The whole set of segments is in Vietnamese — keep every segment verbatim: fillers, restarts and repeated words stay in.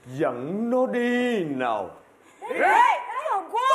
Dẫn nó đi nào. Ê, không có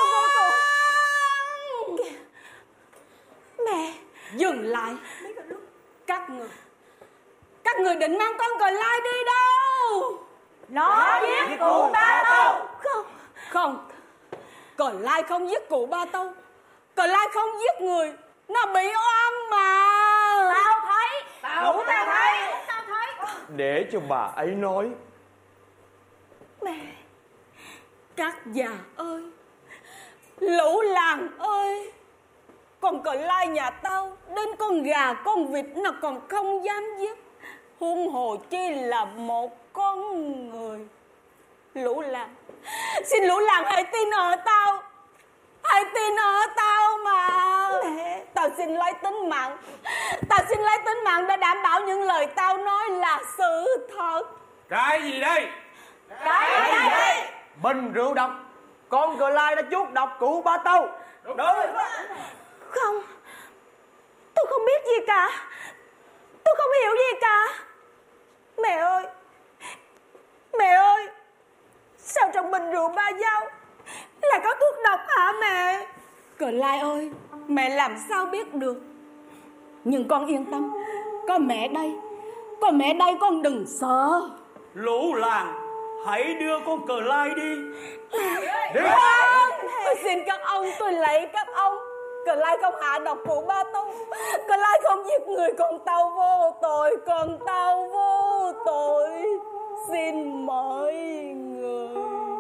mẹ. Dừng lại. Các người Các người định mang con Cờ Lai đi đâu? Nó giết cụ Ba Tâu. Không Không Cờ Lai không giết cụ Ba Tâu. Cờ Lai không giết người. Nó bị oan mà. Tao thấy. Tao tao thấy. Tao thấy. Để cho bà ấy nói. Mẹ, các già ơi, lũ làng ơi, con Cờ Lai nhà tao đến con gà con vịt nó còn không dám giết, huống hồ chi là một con người. Lũ làng, xin lũ làng hãy tin ở tao, hãy tin ở tao mà. Mẹ, tao xin lấy tính mạng, tao xin lấy tính mạng để đảm bảo những lời tao nói là sự thật. Cái gì đây? Cái gì đây? Bình rượu độc. Con Cờ Lai đã chuốt độc cụ Ba Tâu. Đúng. Đúng. Không, tôi không biết gì cả. Tôi không hiểu gì cả. Mẹ ơi, mẹ ơi, sao trong bình rượu Ba Dao lại có thuốc độc hả mẹ? Cờ Lai ơi, mẹ làm sao biết được. Nhưng con yên tâm, có mẹ đây, có mẹ đây, con đừng sợ. Lũ làng, hãy đưa con Cờ Lai đi. Đi. Không, tôi xin các ông, tôi lạy các ông. Cờ Lai không hạ độc cụ Ba Tâu. Cờ Lai không giết người, con tao vô tội, con tao vô tội. Xin mọi người.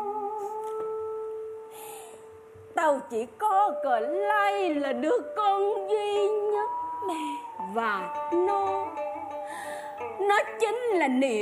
Tao chỉ có Cờ Lai là đứa con duy nhất mẹ, và nó Nó chính là niềm